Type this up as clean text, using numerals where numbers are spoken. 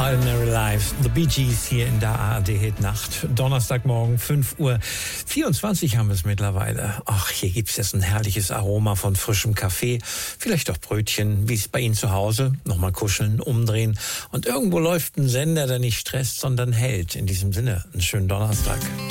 Ordinary Lives, The Bee Gees hier in der ARD-Hit-Nacht. Donnerstagmorgen, 5:24 Uhr haben wir es mittlerweile. Ach, hier gibt's jetzt ein herrliches Aroma von frischem Kaffee, vielleicht auch Brötchen, wie es bei Ihnen zu Hause. Nochmal kuscheln, umdrehen. Und irgendwo läuft ein Sender, der nicht stresst, sondern hält. In diesem Sinne, einen schönen Donnerstag.